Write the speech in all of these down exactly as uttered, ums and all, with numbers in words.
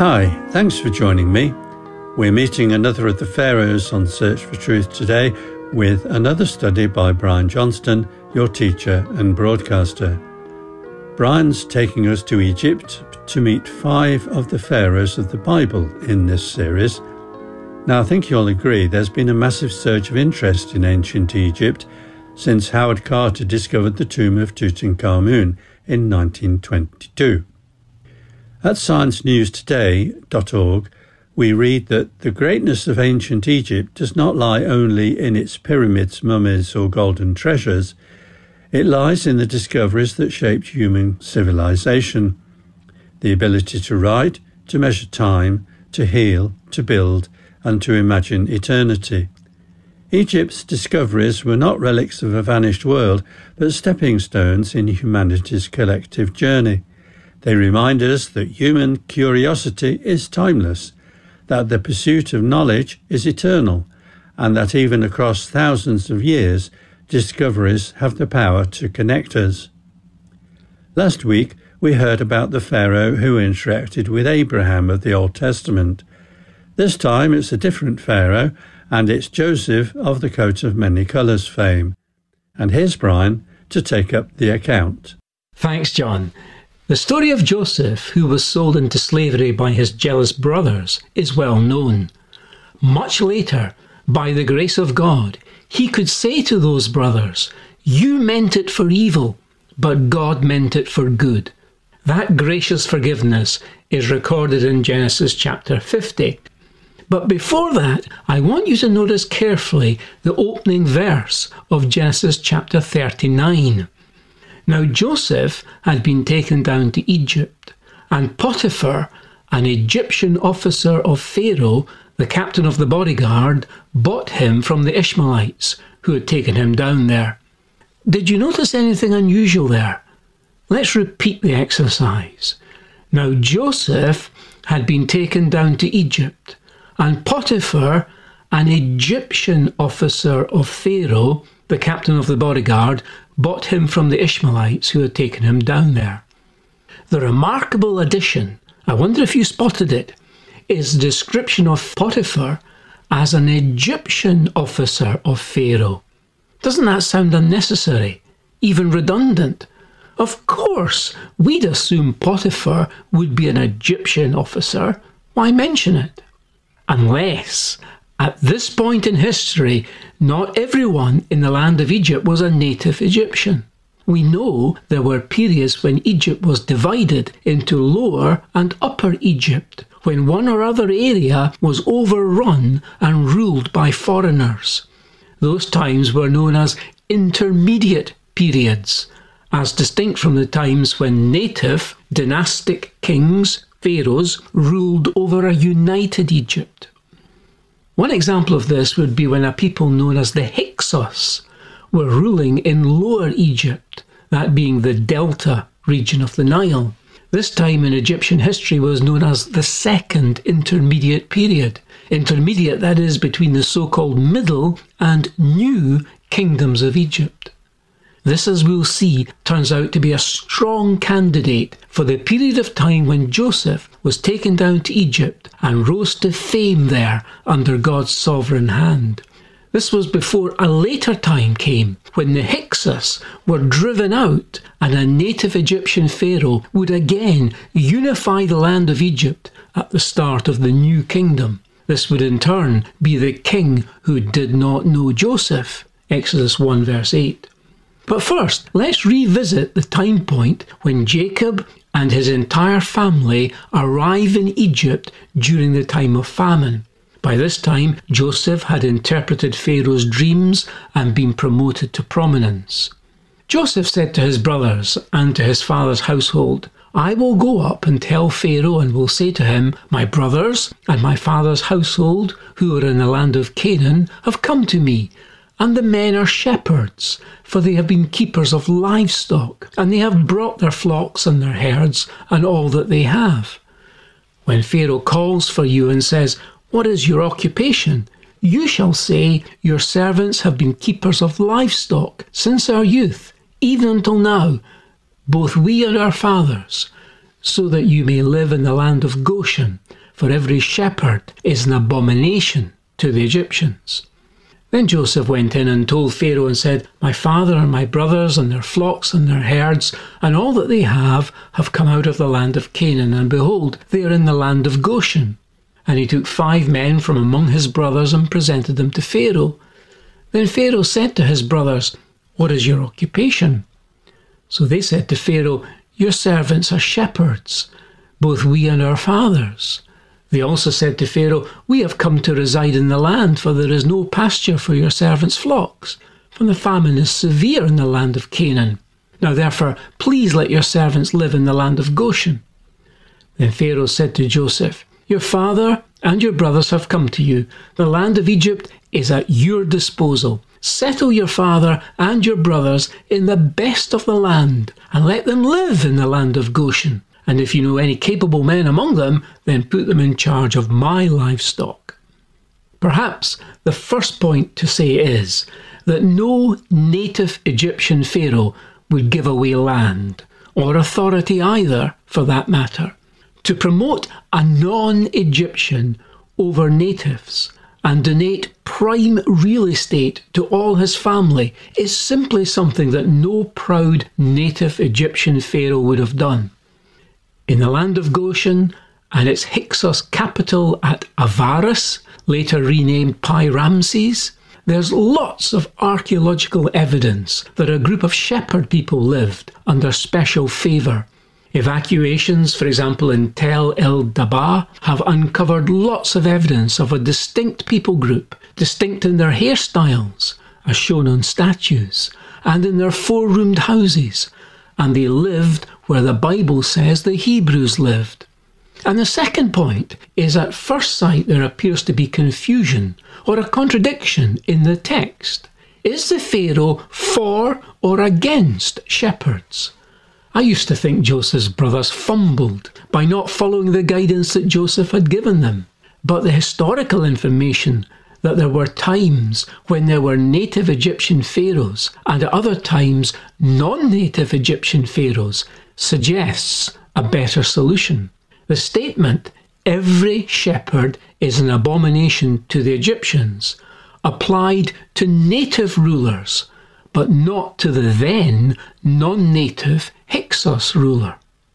Hi, thanks for joining me. We're meeting another of the pharaohs on Search for Truth today with another study by Brian Johnston, your teacher and broadcaster. Brian's taking us to Egypt to meet five of the pharaohs of the Bible in this series. Now, I think you'll agree there's been a massive surge of interest in ancient Egypt since Howard Carter discovered the tomb of Tutankhamun in nineteen twenty-two. At science news today dot org, we read that the greatness of ancient Egypt does not lie only in its pyramids, mummies, or golden treasures. It lies in the discoveries that shaped human civilization. The ability to write, to measure time, to heal, to build, and to imagine eternity. Egypt's discoveries were not relics of a vanished world, but stepping stones in humanity's collective journey. They remind us that human curiosity is timeless, that the pursuit of knowledge is eternal, and that even across thousands of years, discoveries have the power to connect us. Last week, we heard about the Pharaoh who interacted with Abraham of the Old Testament. This time it's a different Pharaoh, and it's Joseph of the coat of many colours fame. And here's Brian to take up the account. Thanks, John. The story of Joseph, who was sold into slavery by his jealous brothers, is well known. Much later, by the grace of God, he could say to those brothers, "You meant it for evil, but God meant it for good." That gracious forgiveness is recorded in Genesis chapter fifty. But before that, I want you to notice carefully the opening verse of Genesis chapter thirty-nine. Now Joseph had been taken down to Egypt, and Potiphar, an Egyptian officer of Pharaoh, the captain of the bodyguard, bought him from the Ishmaelites who had taken him down there. Did you notice anything unusual there? Let's repeat the exercise. Now Joseph had been taken down to Egypt, and Potiphar, an Egyptian officer of Pharaoh, the captain of the bodyguard, bought him from the Ishmaelites who had taken him down there. The remarkable addition, I wonder if you spotted it, is the description of Potiphar as an Egyptian officer of Pharaoh. Doesn't that sound unnecessary, even redundant? Of course, we'd assume Potiphar would be an Egyptian officer. Why mention it? Unless, at this point in history, not everyone in the land of Egypt was a native Egyptian. We know there were periods when Egypt was divided into Lower and Upper Egypt, when one or other area was overrun and ruled by foreigners. Those times were known as intermediate periods, as distinct from the times when native dynastic kings, pharaohs, ruled over a united Egypt. One example of this would be when a people known as the Hyksos were ruling in Lower Egypt, that being the delta region of the Nile. This time in Egyptian history was known as the Second Intermediate Period. Intermediate, that is, between the so-called Middle and New Kingdoms of Egypt. This, as we'll see, turns out to be a strong candidate for the period of time when Joseph was taken down to Egypt and rose to fame there under God's sovereign hand. This was before a later time came when the Hyksos were driven out and a native Egyptian pharaoh would again unify the land of Egypt at the start of the new kingdom. This would in turn be the king who did not know Joseph, Exodus one verse eight. But first, let's revisit the time point when Jacob and his entire family arrive in Egypt during the time of famine. By this time, Joseph had interpreted Pharaoh's dreams and been promoted to prominence. Joseph said to his brothers and to his father's household, "I will go up and tell Pharaoh and will say to him, 'My brothers and my father's household, who are in the land of Canaan, have come to me, and the men are shepherds, for they have been keepers of livestock, and they have brought their flocks and their herds and all that they have.' When Pharaoh calls for you and says, 'What is your occupation?' you shall say, 'Your servants have been keepers of livestock since our youth, even until now, both we and our fathers. so that you may live in the land of Goshen, for every shepherd is an abomination to the Egyptians. Then Joseph went in and told Pharaoh and said, My father and my brothers and their flocks and their herds and all that they have have come out of the land of Canaan, and behold, they are in the land of Goshen. And he took five men from among his brothers and presented them to Pharaoh. Then Pharaoh said to his brothers, What is your occupation? So they said to Pharaoh, Your servants are shepherds, both we and our fathers. They also said to Pharaoh, We have come to reside in the land, for there is no pasture for your servants' flocks, for the famine is severe in the land of Canaan. Now therefore, please let your servants live in the land of Goshen. Then Pharaoh said to Joseph, Your father and your brothers have come to you. The land of Egypt is at your disposal. Settle your father and your brothers in the best of the land, and let them live in the land of Goshen. And if you know any capable men among them, then put them in charge of my livestock. Perhaps the first point to say is that no native Egyptian pharaoh would give away land, or authority either, for that matter. To promote a non-Egyptian over natives and donate prime real estate to all his family is simply something that no proud native Egyptian pharaoh would have done. In the land of Goshen and its Hyksos capital at Avaris, later renamed Pi-Ramses, there's lots of archaeological evidence that a group of shepherd people lived under special favour. Evacuations, for example in Tel el-Dabah, have uncovered lots of evidence of a distinct people group, distinct in their hairstyles, as shown on statues, and in their four-roomed houses, and they lived where the Bible says the Hebrews lived. And the second point is, at first sight there appears to be confusion or a contradiction in the text. Is the Pharaoh for or against shepherds? I used to think Joseph's brothers fumbled by not following the guidance that Joseph had given them. But the historical information that there were times when there were native Egyptian pharaohs and at other times non-native Egyptian pharaohs suggests a better solution. The statement, every shepherd is an abomination to the Egyptians, applied to native rulers, but not to the then non-native Hyksos ruler.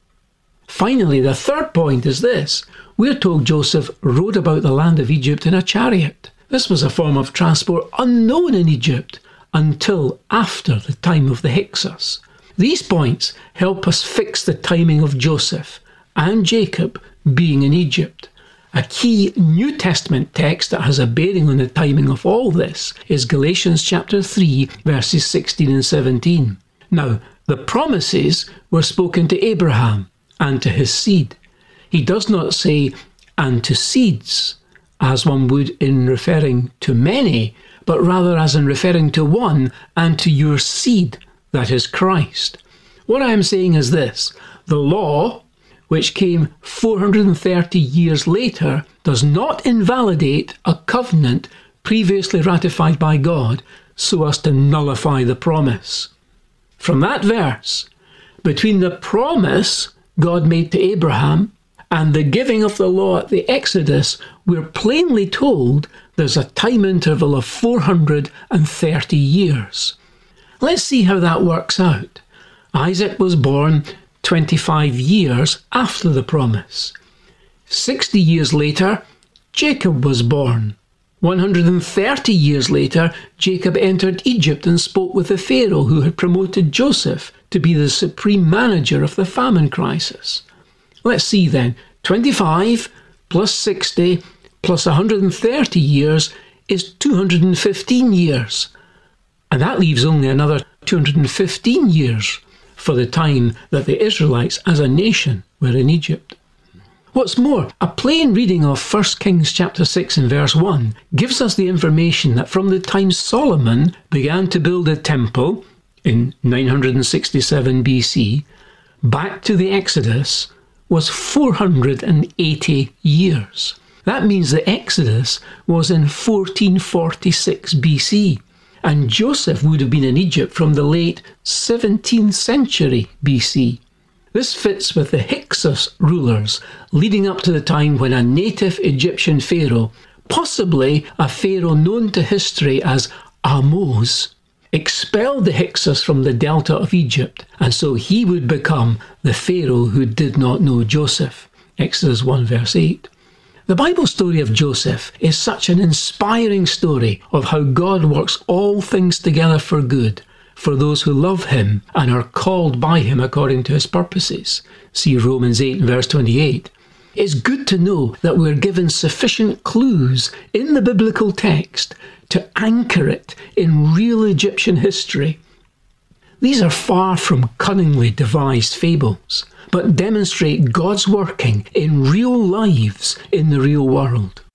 Finally, the third point is this. We're told Joseph rode about the land of Egypt in a chariot. This was a form of transport unknown in Egypt until after the time of the Hyksos. These points help us fix the timing of Joseph and Jacob being in Egypt. A key New Testament text that has a bearing on the timing of all this is Galatians chapter three, verses sixteen and seventeen. Now, the promises were spoken to Abraham and to his seed. He does not say, and to seeds, as one would in referring to many, but rather as in referring to one, and to your seed, that is Christ. What I am saying is this: the law, which came four hundred thirty years later, does not invalidate a covenant previously ratified by God so as to nullify the promise. From that verse, between the promise God made to Abraham and the giving of the law at the Exodus, we're plainly told there's a time interval of four hundred thirty years. Let's see how that works out. Isaac was born twenty-five years after the promise. sixty years later, Jacob was born. one hundred thirty years later, Jacob entered Egypt and spoke with the Pharaoh who had promoted Joseph to be the supreme manager of the famine crisis. Let's see then, twenty-five plus sixty plus one hundred thirty years is two hundred fifteen years. And that leaves only another two hundred fifteen years for the time that the Israelites as a nation were in Egypt. What's more, a plain reading of First Kings chapter six and verse one gives us the information that from the time Solomon began to build a temple in nine hundred sixty-seven B C, back to the Exodus was four hundred eighty years. That means the Exodus was in fourteen forty-six B C, and Joseph would have been in Egypt from the late seventeenth century B C. This fits with the Hyksos rulers leading up to the time when a native Egyptian pharaoh, possibly a pharaoh known to history as Ahmose, expelled the Hyksos from the delta of Egypt, and so he would become the pharaoh who did not know Joseph. Exodus one verse eight. The Bible story of Joseph is such an inspiring story of how God works all things together for good for those who love him and are called by him according to his purposes. See Romans eight verse twenty-eight. It's good to know that we're given sufficient clues in the biblical text to anchor it in real Egyptian history. These are far from cunningly devised fables, but demonstrate God's working in real lives in the real world.